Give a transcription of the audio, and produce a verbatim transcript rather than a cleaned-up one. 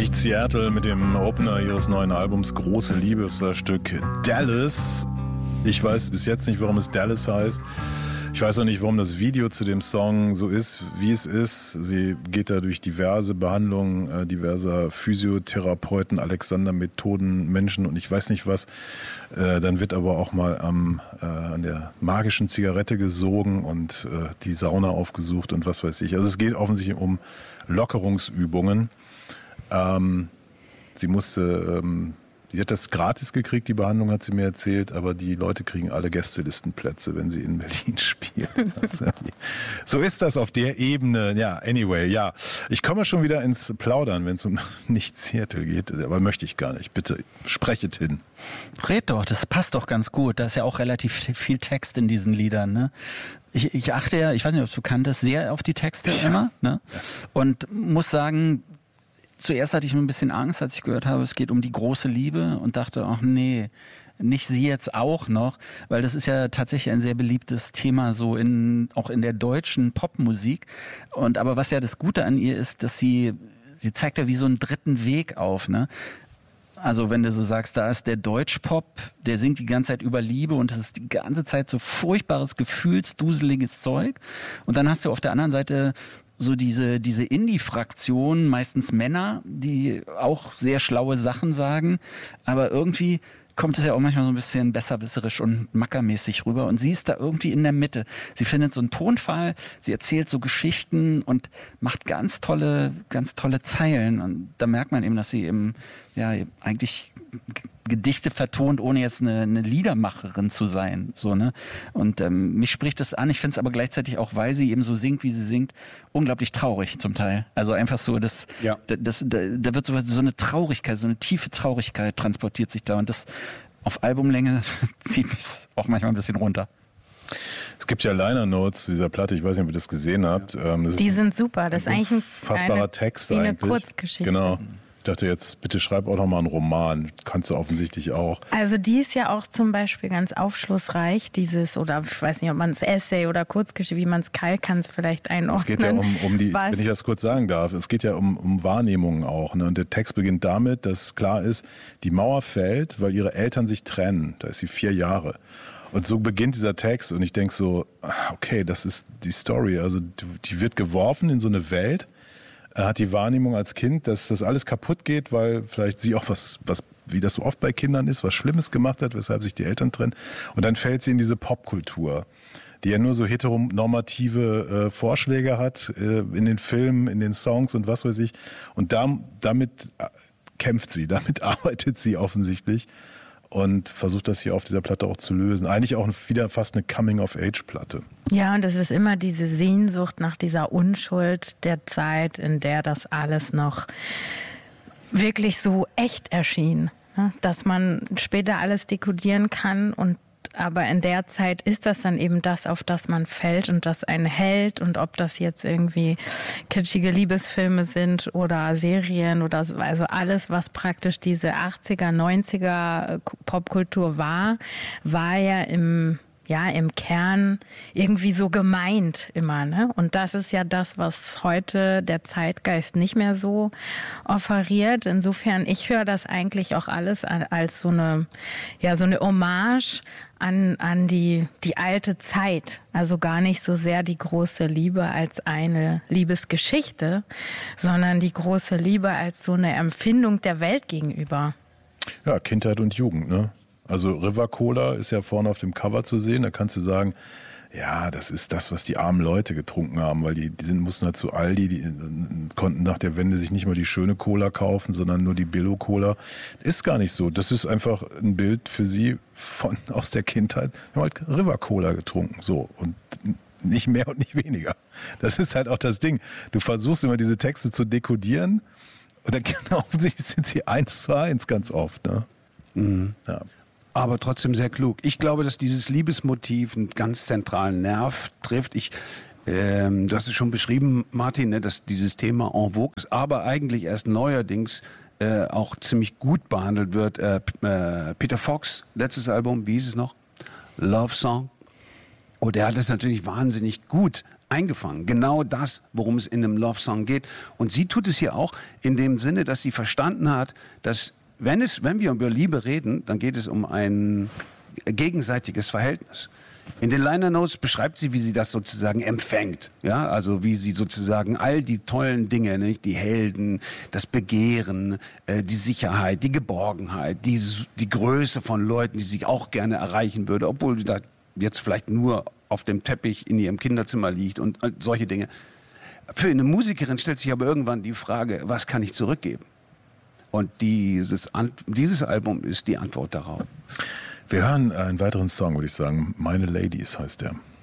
Nicht Seattle mit dem Opener ihres neuen Albums Große Liebe. Das war das Stück Dallas. Ich weiß bis jetzt nicht, warum es Dallas heißt. Ich weiß auch nicht, warum das Video zu dem Song so ist, wie es ist. Sie geht da durch diverse Behandlungen äh, diverser Physiotherapeuten, Alexander-Methoden, Menschen und ich weiß nicht was. Äh, dann wird aber auch mal am, äh, an der magischen Zigarette gesogen und äh, die Sauna aufgesucht und was weiß ich. Also es geht offensichtlich um Lockerungsübungen. Ähm, sie musste, ähm, die hat das gratis gekriegt, die Behandlung, hat sie mir erzählt, aber die Leute kriegen alle Gästelistenplätze, wenn sie in Berlin spielen. So ist das auf der Ebene. Ja, anyway, ja. Ich komme schon wieder ins Plaudern, wenn es um nicht Seattle geht, aber möchte ich gar nicht. Bitte, sprechet hin. Red doch, das passt doch ganz gut. Da ist ja auch relativ viel Text in diesen Liedern, ne? Ich, ich achte ja, ich weiß nicht, ob du kanntest, sehr auf die Texte ja. immer, ne? Und muss sagen, zuerst hatte ich ein bisschen Angst, als ich gehört habe, es geht um die große Liebe und dachte, ach nee, nicht sie jetzt auch noch, weil das ist ja tatsächlich ein sehr beliebtes Thema so in auch in der deutschen Popmusik. Und aber was ja das Gute an ihr ist, dass sie sie zeigt ja wie so einen dritten Weg auf, ne? Also wenn du so sagst, da ist der Deutschpop, der singt die ganze Zeit über Liebe und es ist die ganze Zeit so furchtbares, gefühlsduseliges Zeug. Und dann hast du auf der anderen Seite so diese diese Indie-Fraktion, meistens Männer, die auch sehr schlaue Sachen sagen, aber irgendwie kommt es ja auch manchmal so ein bisschen besserwisserisch und mackermäßig rüber und sie ist da irgendwie in der Mitte. Sie findet so einen Tonfall, sie erzählt so Geschichten und macht ganz tolle, ganz tolle Zeilen und da merkt man eben, dass sie eben ja eigentlich Gedichte vertont, ohne jetzt eine, eine Liedermacherin zu sein, so, ne? Und ähm, mich spricht das an. Ich finde es aber gleichzeitig auch, weil sie eben so singt, wie sie singt, unglaublich traurig zum Teil. Also einfach so, das, ja. das, das da, da wird so, so eine Traurigkeit, so eine tiefe Traurigkeit transportiert sich da und das auf Albumlänge zieht mich auch manchmal ein bisschen runter. Es gibt ja Liner Notes zu dieser Platte, ich weiß nicht, ob ihr das gesehen habt. Ähm, das Die ist sind super, das ist eigentlich ein fassbarer Text wie eine eigentlich. Kurzgeschichte. Genau. Ich dachte jetzt, bitte schreib auch noch mal einen Roman. Kannst du offensichtlich auch. Also die ist ja auch zum Beispiel ganz aufschlussreich, dieses, oder ich weiß nicht, ob man es Essay oder Kurzgeschichte, wie man es kann, kann es vielleicht einordnen. Es geht ja um, um die, Was? wenn ich das kurz sagen darf, es geht ja um, um Wahrnehmungen auch. Ne? Und der Text beginnt damit, dass klar ist, die Mauer fällt, weil ihre Eltern sich trennen. Da ist sie vier Jahre. Und so beginnt dieser Text und ich denke so, okay, das ist die Story. Also die wird geworfen in so eine Welt. Er hat die Wahrnehmung als Kind, dass das alles kaputt geht, weil vielleicht sie auch was, was, wie das so oft bei Kindern ist, was Schlimmes gemacht hat, weshalb sich die Eltern trennen. Und dann fällt sie in diese Popkultur, die ja nur so heteronormative äh, Vorschläge hat, äh, in den Filmen, in den Songs und was weiß ich. Und da, damit kämpft sie, damit arbeitet sie offensichtlich und versucht das hier auf dieser Platte auch zu lösen. Eigentlich auch wieder fast eine Coming-of-Age-Platte. Ja, und es ist immer diese Sehnsucht nach dieser Unschuld der Zeit, in der das alles noch wirklich so echt erschien. Dass man später alles dekodieren kann und aber in der Zeit ist das dann eben das, auf das man fällt und das einen hält. Und ob das jetzt irgendwie kitschige Liebesfilme sind oder Serien oder so, also alles, was praktisch diese achtziger, neunziger Popkultur war, war ja im ja, im Kern irgendwie so gemeint immer, ne? Und das ist ja das, was heute der Zeitgeist nicht mehr so offeriert. Insofern, ich höre das eigentlich auch alles als so eine, ja, so eine Hommage an, an die, die alte Zeit. Also gar nicht so sehr die große Liebe als eine Liebesgeschichte, sondern die große Liebe als so eine Empfindung der Welt gegenüber. Ja, Kindheit und Jugend, ne? Also River Cola ist ja vorne auf dem Cover zu sehen. Da kannst du sagen, ja, das ist das, was die armen Leute getrunken haben, weil die, die sind, mussten halt zu Aldi, die konnten nach der Wende sich nicht mal die schöne Cola kaufen, sondern nur die Billo-Cola. Ist gar nicht so. Das ist einfach ein Bild für sie von aus der Kindheit. Wir haben halt River Cola getrunken, so, und nicht mehr und nicht weniger. Das ist halt auch das Ding. Du versuchst immer diese Texte zu dekodieren und dann genau sind sie eins zu eins ganz oft, ne? Mhm. Ja. Aber trotzdem sehr klug. Ich glaube, dass dieses Liebesmotiv einen ganz zentralen Nerv trifft. Ich, ähm, du hast es schon beschrieben, Martin, ne, dass dieses Thema en vogue ist, aber eigentlich erst neuerdings äh, auch ziemlich gut behandelt wird. Äh, äh, Peter Fox, letztes Album, wie hieß es noch? Love Song. Und er hat es natürlich wahnsinnig gut eingefangen. Genau das, worum es in einem Love-Song geht. Und sie tut es hier auch in dem Sinne, dass sie verstanden hat, dass wenn es, wenn wir über Liebe reden, dann geht es um ein gegenseitiges Verhältnis. In den Liner Notes beschreibt sie, wie sie das sozusagen empfängt. Ja, also wie sie sozusagen all die tollen Dinge, nicht? Die Helden, das Begehren, äh, die Sicherheit, die Geborgenheit, die, die Größe von Leuten, die sie auch gerne erreichen würde, obwohl sie da jetzt vielleicht nur auf dem Teppich in ihrem Kinderzimmer liegt und äh, solche Dinge. Für eine Musikerin stellt sich aber irgendwann die Frage, was kann ich zurückgeben? Und dieses, dieses Album ist die Antwort darauf. Wir hören einen weiteren Song, würde ich sagen. Meine Ladies heißt der.